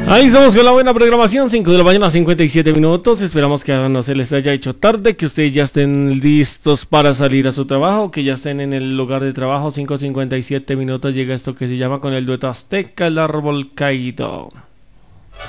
Ahí estamos con la buena programación, 5 de la mañana, 57 minutos. Esperamos que no se les haya hecho tarde, que ustedes ya estén listos para salir a su trabajo, que ya estén en el lugar de trabajo. 5:57 minutos llega esto que se llama con el dueto azteca, el árbol caído.